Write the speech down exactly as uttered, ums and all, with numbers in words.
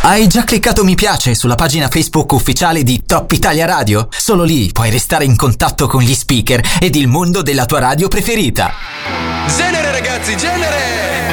Hai già cliccato mi piace sulla pagina Facebook ufficiale di Top Italia Radio? Solo lì puoi restare in contatto con gli speaker ed il mondo della tua radio preferita. Genere ragazzi, genere!